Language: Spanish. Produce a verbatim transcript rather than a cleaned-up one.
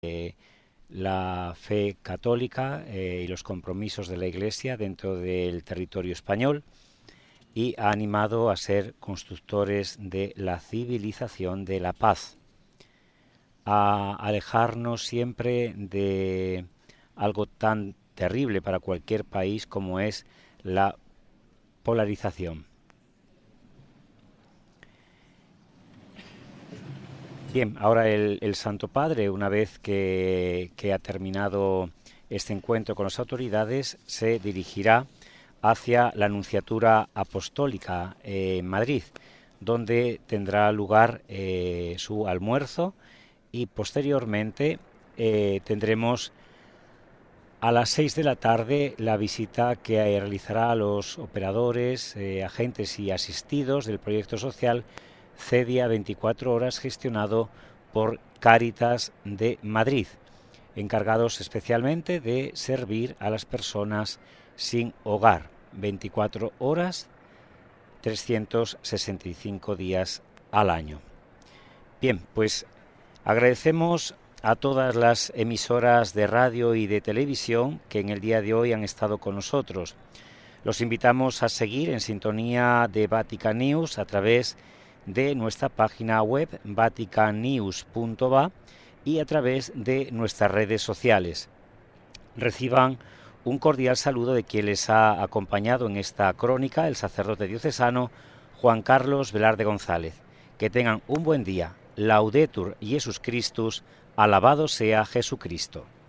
eh, la fe católica eh, y los compromisos de la Iglesia dentro del territorio español, y ha animado a ser constructores de la civilización de la paz, a alejarnos siempre de algo tan terrible para cualquier país como es la polarización. Bien, ahora el, el Santo Padre, una vez que, que ha terminado este encuentro con las autoridades, se dirigirá hacia la Nunciatura Apostólica eh, en Madrid, donde tendrá lugar eh, su almuerzo, y posteriormente eh, tendremos a las seis de la tarde la visita que realizará a los operadores, eh, agentes y asistidos del proyecto social CEDIA veinticuatro horas, gestionado por Cáritas de Madrid, encargados especialmente de servir a las personas sin hogar, veinticuatro horas, trescientos sesenta y cinco días al año. Bien, pues agradecemos a todas las emisoras de radio y de televisión que en el día de hoy han estado con nosotros. Los invitamos a seguir en sintonía de Vatican News a través de nuestra página web vatican news punto va y a través de nuestras redes sociales. Reciban un cordial saludo de quien les ha acompañado en esta crónica, el sacerdote diocesano Juan Carlos Velarde González. Que tengan un buen día. Laudetur Jesus Christus, alabado sea Jesucristo.